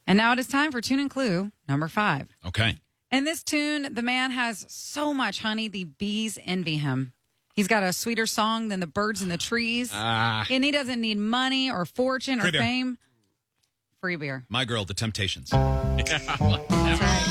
And now it is time for Tune and Clue number 5. Okay. In this tune, the man has so much honey, the bees envy him. He's got a sweeter song than the birds in the trees. And he doesn't need money or fortune or Free beer. fame. Free beer. My Girl, The Temptations. That's right.